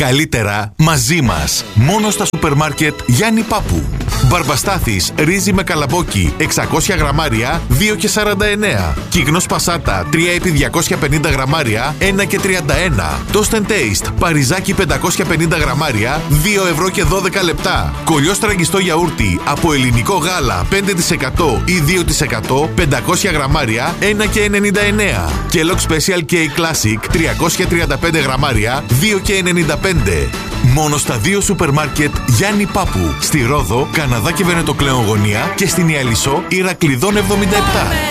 καλύτερα μαζί μας. Μόνο στα σούπερ μάρκετ Γιάννη Πάπου. Μπαρμπαστάθης ρύζι με καλαμπόκι 600 γραμμάρια 2,49. Κύκνος πασάτα 3x250 γραμμάρια 1,31. Toast and Taste παριζάκι 550 γραμμάρια 2,12 €. Κολλιό τραγιστό γιαούρτι από ελληνικό γάλα 5% ή 2% 500 γραμμάρια 1,99. Kellogg Special K Classic 335 γραμμάρια 2,95. Μόνο στα 2 σούπερ μάρκετ Γιάννη Πάπου. Στη Ρόδο, Καναδά και Βενετοκλέον γωνία και στην Ιαλισσό Ηρακλειδών 77.